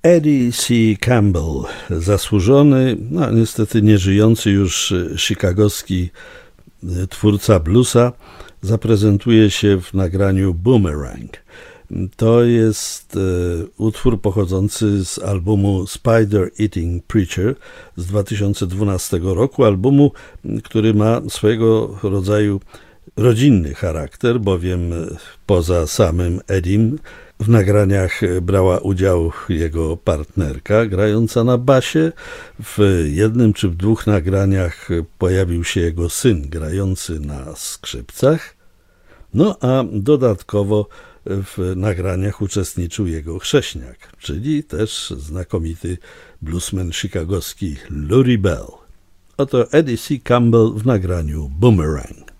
Eddie C. Campbell, zasłużony, no niestety nieżyjący już chicagowski twórca bluesa, zaprezentuje się w nagraniu Boomerang. To jest utwór pochodzący z albumu Spider Eating Preacher z 2012 roku, albumu, który ma swojego rodzaju rodzinny charakter, bowiem poza samym Edim w nagraniach brała udział jego partnerka grająca na basie. W jednym czy w dwóch nagraniach pojawił się jego syn grający na skrzypcach. No a dodatkowo w nagraniach uczestniczył jego chrześniak, czyli też znakomity bluesman chicagowski Lurie Bell. Oto Eddie C. Campbell w nagraniu Boomerang.